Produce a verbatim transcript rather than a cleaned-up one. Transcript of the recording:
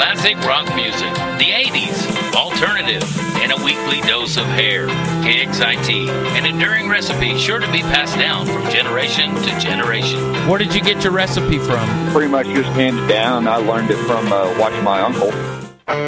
classic rock music, the eighties, alternative, and a weekly dose of hair, K X I T, an enduring recipe sure to be passed down from generation to generation. Where did you get your recipe from? Pretty much just handed down. I learned it from uh, watching my uncle.